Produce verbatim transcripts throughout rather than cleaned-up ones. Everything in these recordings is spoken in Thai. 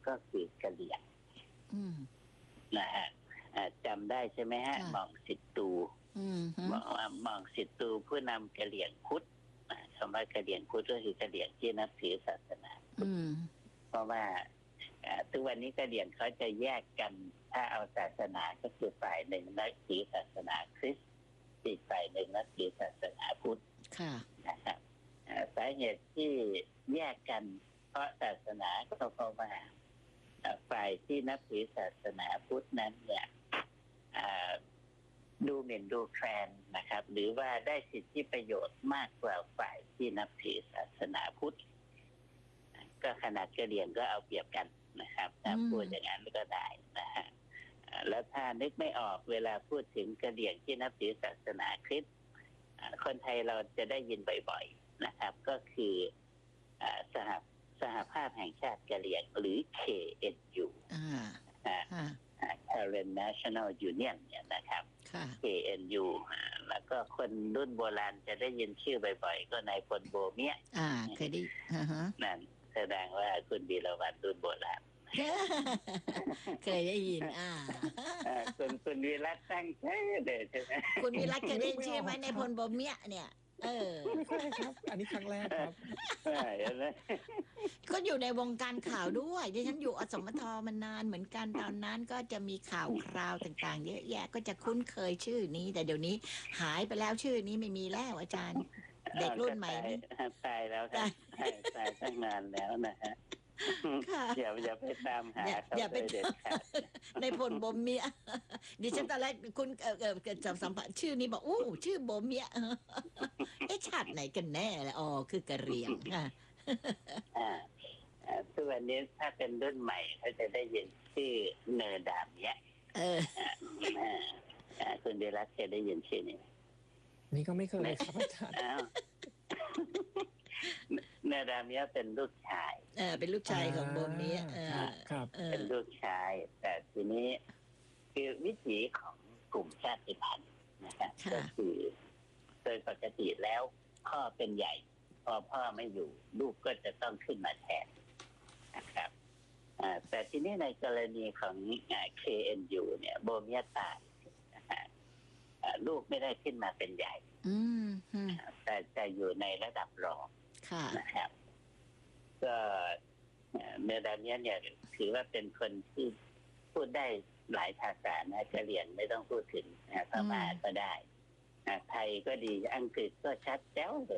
ก็คือกะเหรี่ยงนะฮะจำได้ใช่ไหมฮะมองสิทตูบอกว่ามองสิทตูผู้นำกะเหรี่ยงพุทธคำว่ากะเหรี่ยงพุทธก็คือกะเหรี่ยงที่นับถือศาสนาเพราะว่าทุกวันนี้กะเหรี่ยงเขาจะแยกกันถ้าเอาศาสนาก็คือฝ่ายหนึ่งนับถือศาสนาคริสต์อีกฝ่ายหนึ่งนับถือศาสนาพุทธนะครับสาเหตุที่แยกกันเพราะศาสนาก็เพราะว่าฝ่ายที่นับถือศาสนาพุทธนั้นเนี่ยดูหมิ่นดูแคลนนะครับหรือว่าได้สิทธิประโยชน์มากกว่าฝ่ายที่นับถือศาสนาพุทธก็ขนาดกะเหรี่ยงก็เอาเปรียบกันนะครับถ้าพูดอย่างนั้นก็ได้นะฮะแล้วถ้านึกไม่ออกเวลาพูดถึงกะเหรี่ยงที่นับถือศาสนาคริสต์คนไทยเราจะได้ยินบ่อยๆนะครับก็คือสหสหภาพแห่งชาติกะเหรี่ยงหรือ เค เอ็น ยู Karen National Union เนี่ยนะครับ เค เอ็น ยู แล้วก็คนรุ่นโบราณจะได้ยินชื่อบ่อยๆก็นายพลโบเมียอ่าเคยได้นั่นแสดงว่าคุณบีรวัฒน์รุ่นโบราณเคยได้ยินอ่าคุณคุณวิรัตตั้งใจเด็ดใช่ไหมคุณวิรัตเคยได้ยินชื่อไหมนายพลโบเมียเนี่ยเออไม่เคยครับอันนี้ครั้งแรกครับใช่ไหมก็อยู่ในวงการข่าวด้วยดิฉันอยู่อสมทมานานเหมือนกันตอนนั้นก็จะมีข่าวคราวต่างๆเยอะแยะก็จะคุ้นเคยชื่อนี้แต่เดี๋ยวนี้หายไปแล้วชื่อนี้ไม่มีแล้วอาจารย์เด็กรุ่นใหม่นี่ตายแล้วครับตายตั้งนานแล้วนะฮะอย่าอย่าไปตามหาอย่าไปเด็ดขาดในพลโบเมียดิฉันตอนแรกคุณเออเกิดจำสัมผัสชื่อนี้บอกอู้ชื่อโบเมียเอ๊ะชาติไหนกันแน่ละอ๋อคือกะเหรี่ยงค่ะอ่าทุกวันนี้ถ้าเป็นรุ่นใหม่เขาจะได้ยินชื่อเนอดามเนี้ยเออคุณเดรัสเคยได้ยินชื่อนี้นี่ก็ไม่เคยครับอาจารย์เนอดามเนี้ยเป็นลูกชายเออเป็นลูกชายของโบเมียเออครับเป็นลูกชายแต่ทีนี้คือวิถีของกลุ่มชาติพันธุ์นะครับก็คือโดยปกติแล้วพ่อเป็นใหญ่พอพ่อไม่อยู่ลูกก็จะต้องขึ้นมาแทนนะครับแต่ทีนี้ในกรณีของ เค เอ็น ยู เนี่ยโบเมียตายนะฮะลูกไม่ได้ขึ้นมาเป็นใหญ่แต่จะอยู่ในระดับรองนะครับก็เนอดามเนี้ยเนี่ยถือว่าเป็นคนที่พูดได้หลายภาษานะกะเหรี่ยงไม่ต้องพูดถึงนะพม่าก็ได้ไทยก็ดีอังกฤษก็ชัดแจ๋วเลย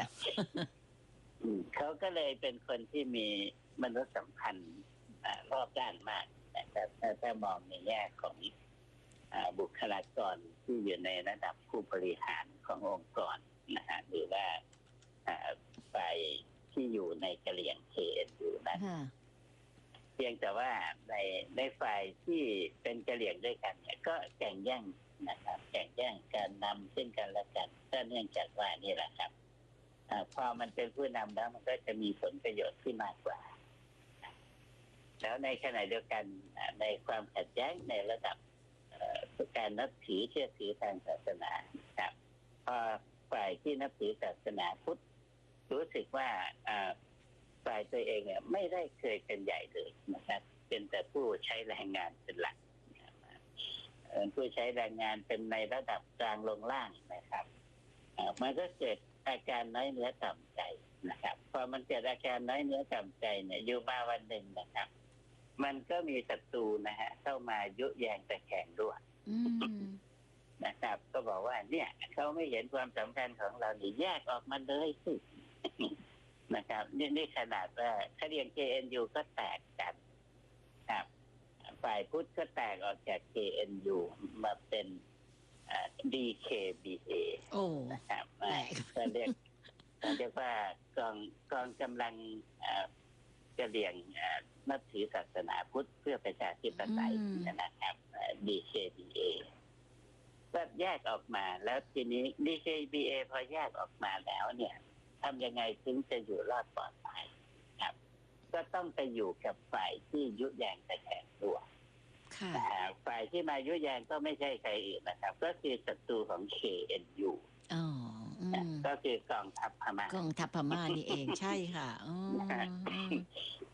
เขาก็เลยเป็นคนที่มีมนุษยสัมพันธ์รอบด้านมากนะครับถ้ามองในแง่ของบุคลากรที่อยู่ในระดับผู้บริหารขององค์กรนะฮะหรือว่าฝ่ายที่อยู่ในกะเหรี่ยง เค เอ็น ยู นั้นเพียงแต่ว่าในในฝ่ายที่เป็นกะเหรี่ยงด้วยกันเนี่ยก็แข่งแย่งนะครับแข่งแย่งการนำซึ่งกันและกันก็เนื่องจากว่านี่แหละครับพอมันเป็นผู้นำแล้วมันก็จะมีผลประโยชน์ที่มากกว่าแล้วในขณะเดียวกันในความขัดแย้งในระดับการนับถือเชื่อถือทางศาสนาครับพอฝ่ายที่นับถือศาสนาพุทธรู้สึกว่าฝ่ายตัวเองเนี่ยไม่ได้เคยเป็นใหญ่เลยนะครับเป็นแต่ผู้ใช้แรงงานเป็นหลักผู้ใช้แรงงานเป็นในระดับกลางลงล่างนะครับมันก็เกิดอาการน้อยเนื้อต่ำใจนะครับพอมันเกิดอาการน้อยเนื้อต่ำใจเนี่ยอยู่มาวันหนึ่งนะครับมันก็มีศัตรูนะฮะเข้ามายุแยงตะแคงด้วยนะครับก็บอกว่าเนี่ยเขาไม่เห็นความสำคัญของเราหนีแยกออกมาเลยสินะครับนี่นี่ขนาดว่าคดี เค เอ็น ยู ก็แตกกันครับฝ่ายพุทธก็แตกออกจาก เค เอ็น ยู มาเป็น ดี เค บี เอโอ้นะครับก็เรียกก็เรียกว่ากองกองกำลังกะเหรี่ยงนับถือศาสนาพุทธเพื่อประชาธิปไตยนะครับ ดี เค บี เอ ก็แยกออกมาแล้วทีนี้ ดี เค บี เอ พอแยกออกมาแล้วเนี่ยทำยังไงถึงจะอยู่รอดปลอดภัยครับก็ต้องไปอยู่กับฝ่ายที่ยุแยงตะแคงด้วยฝ่ายที่มายุแยงก็ไม่ใช่ใครอื่นนะครับก็คือศัตรูของ เค เอ็น ยู ก็คือกองทัพพม่ากองทัพพม่านี่เองใช่ค่ะ